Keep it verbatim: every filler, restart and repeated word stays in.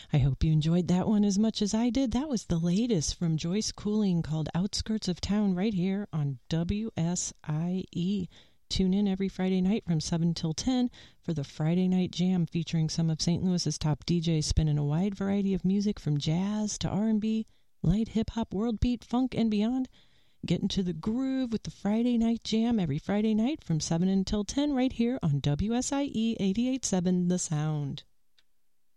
I hope you enjoyed that one as much as I did. That was the latest from Joyce Cooling called Outskirts of Town right here on W S I E. Tune in every Friday night from seven till ten for the Friday Night Jam featuring some of Saint Louis's top D Js spinning a wide variety of music from jazz to R and B, light hip-hop, world beat, funk, and beyond. Get into the groove with the Friday Night Jam every Friday night from seven until ten right here on W S I E eighty-eight point seven The Sound.